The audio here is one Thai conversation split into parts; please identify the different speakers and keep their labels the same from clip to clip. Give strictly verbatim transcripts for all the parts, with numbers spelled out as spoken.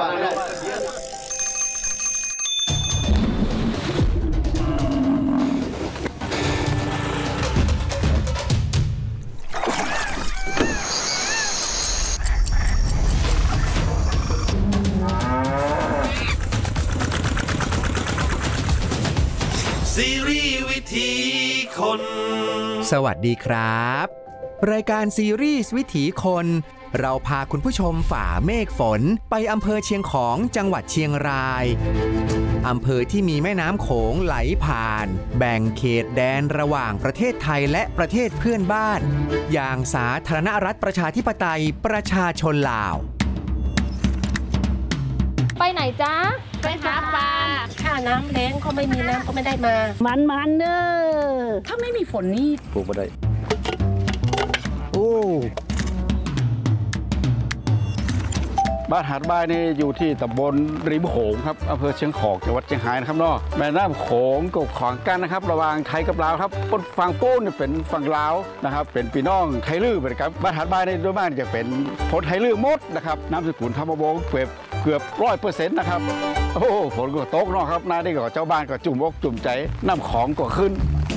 Speaker 1: บ้านได้
Speaker 2: ซีรีส์วิถีคน
Speaker 3: สวัสดีครับรายการซีรีส์วิถีคนเราพาคุณผู้ชมฝ่าเมฆฝนไปอำเภอเชียงของจังหวัดเชียงรายอำเภอที่มีแม่น้ำโขงไหลผ่านแบ่งเขตแดนระหว่างประเทศไทยและประเทศเพื่อนบ้านอย่างสาธารณรัฐประชาธิปไตยประชาชนลาว
Speaker 4: ไปไหนจ๊ะ
Speaker 5: ไปหาปลาถ้าน้ำแล้งก็ไม่มีน้ำก็ไม่ได้มามันมันเด้อถ้าไม่มีฝนนี่
Speaker 1: ปลูกไม่ได้โอ้บ้านหาดบ้ายนี่อยู่ที่ตำบลริมโขงครับอำเภอเชียงของจังหวัดเชียงรายนะครับเนาะแม่น้ำโขงกับขวางกันนะครับระหว่างไทยกับลาวครับฝั่งโป้นเป็นฝั่งลาวนะครับเป็นพี่น้องไทยลื้อเป็นครับบ้านหาดบ้ายนี่ด้วยบ้านจะเป็นคนไทยลื้อหมดนะครับน้ำสกุลธรรมวงศ์เกือบเกือบร้อยเปอร์เซ็นต์นะครับโอ้ฝนก็ตกเนาะครับนาได้ก็เจ้าบ้านก็จุ่มอกจุ่มใจน้ำของก็ขึ้น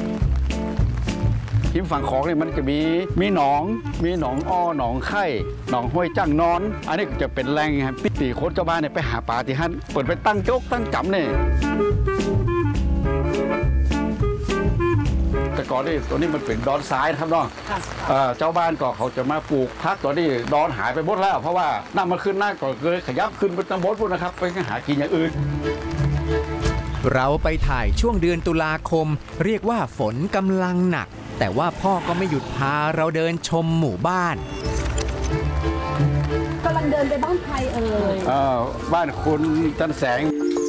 Speaker 1: ทิมฝั่งของนี่มันจะมีมีหนองมีหนองอ้อหนองไข่หนองห้วยจ้างนอนอันนี้จะเป็นแรงครับตีโคตรเจ้าบ้านเนี่ยไปหาปลาที่ฮั่นเปิดไปตั้งโจ๊กตั้งจำเนี่ยแต่ก่อนนี่ตัวนี้มันเป็นดอนทรายนะครับเนาะเจ้าบ้านก็เขาจะมาปลูกพักตัวนี้ดอนหายไปหมดแล้วเพราะว่าน้ำมันขึ้นหน้าก็เลยขยับขึ้นไปตำบลพวกนะครับไปหากินอย่างอื่น
Speaker 3: เราไปถ่ายช่วงเดือนตุลาคมเรียกว่าฝนกำลังหนักแต่ว่าพ่อก็ไม่หยุดพาเราเดินชมหมู่บ้าน
Speaker 5: กำลังเดินไปบ้านใครเอ่ย
Speaker 1: บ้านคุณจันแสง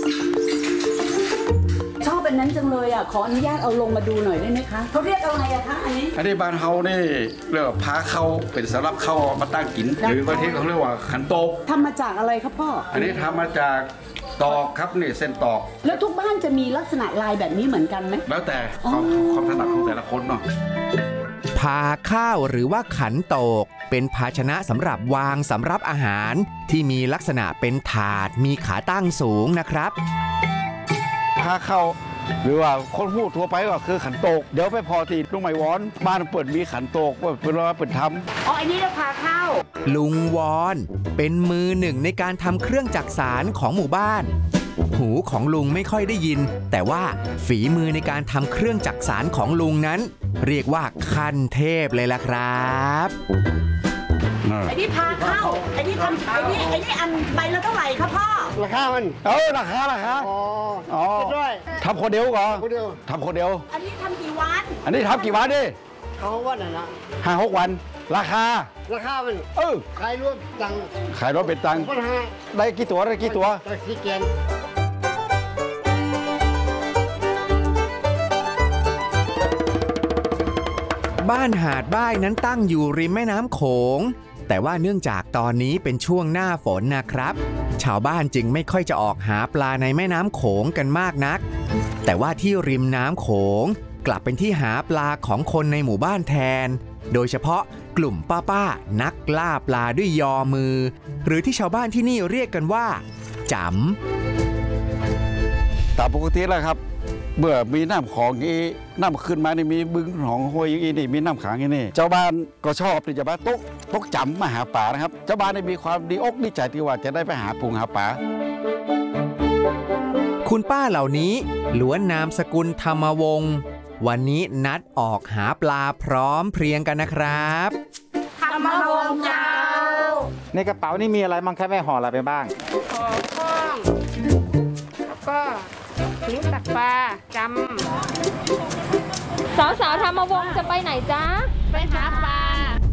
Speaker 5: ชอบเป็นนั้นจังเลยอ่ะขออนุญาตเอาลงมาดูหน่อยได้ไหมคะเขาเรียกอะไรอะคะอันนี้
Speaker 1: อันนี้บ้านเฮานี่เรียกว่าพาเข้าเป็นสำหรับเข้ามาตั้งกินหรือบางทีเขาเรียกว่าขันโตก
Speaker 5: ทำมาจากอะไรครับพ่อ
Speaker 1: อันนี้ทำมาจากตอกครับนี่เส้นตอก
Speaker 5: แล้วทุกบ้านจะมีลักษณะลายแบบนี้เหมือนกันไหม
Speaker 1: แล้วแต่ความความถนัดของแต่ละคนเนาะ
Speaker 3: พาข้าวหรือว่าขันโตกเป็นภาชนะสำหรับวางสำรับอาหารที่มีลักษณะเป็นถาดมีขาตั้งสูงนะครับ
Speaker 1: พาเข้าหรือว่าคนพูดทั่วไปก็คือขันโตกเดี๋ยวไปพอที่ลุงไม่วอนบ้านเปิดมีขันโตกว่าเป็นว่าเปิดท
Speaker 5: ำอ๋ออันนี้เราพาเข้า
Speaker 3: ลุงวอนเป็นมือหนึ่งในการทำเครื่องจักสานของหมู่บ้านหูของลุงไม่ค่อยได้ยินแต่ว่าฝีมือในการทำเครื่องจักสานของลุงนั้นเรียกว่าขั้นเทพเลยล่ะครับ
Speaker 5: ไอ้นี่พาเข้าไอ้นี่ทำไอ้นี่ไอ้นี่อันใบละเท่าไหร่ครับพ่อ
Speaker 1: ราคามันเออราคาราคาอ๋ออ๋อด้วยทำคนเดียวก่อนคนเดียวทำคนเดียว
Speaker 5: อันนี้ทำกี่วัน
Speaker 1: อันนี้ทำกี่วันดิ
Speaker 6: ห้าวันนะ
Speaker 1: ห้าหกวันราคา
Speaker 6: ราคามัน
Speaker 1: เออ
Speaker 6: ขายรวมตัง
Speaker 1: ขายรวมเป็นตังได้กี่ตัวได้กี่ตัว
Speaker 6: ได้สี่แกน
Speaker 3: บ้านหาดบ้ายนั้นตั้งอยู่ริมแม่น้ำโขงแต่ว่าเนื่องจากตอนนี้เป็นช่วงหน้าฝนนะครับชาวบ้านจึงไม่ค่อยจะออกหาปลาในแม่น้ำโขงกันมากนักแต่ว่าที่ริมน้ำโขงกลับเป็นที่หาปลาของคนในหมู่บ้านแทนโดยเฉพาะกลุ่มป้าๆนักล่าปลาด้วยยอมือหรือที่ชาวบ้านที่นี่เรียกกันว่าจ๋
Speaker 1: ำตามปกติแล้วครับเมื่อมีน้ำของอีน้ำขึ้นมานี่มีบึงหนองห้วยอย่างนี้นี่มีน้ำขังอย่างนี้เจ้าบ้านก็ชอบที่จะมาตกตกจำมาหาปลานะครับเจ้าบ้านได้มีความดีอกดีใจที่ว่าจะได้ไปหาปูหาปลา
Speaker 3: คุณป้าเหล่านี้ล้วนนามสกุลธรรมวงศ์วันนี้นัดออกหาปลาพร้อมเพรียงกันนะครับ
Speaker 5: ธรรมวงศ์เจ้า
Speaker 7: ในกระเป๋านี่มีอะไรบ้างแค่แม่ห่ออะไรไปบ้าง
Speaker 5: ห่อข้องแล้วก็ถุงตักปลาจำ
Speaker 4: สาวๆธรรมวงศ์จะไปไหนจ๊ะ
Speaker 5: ไปหาปลา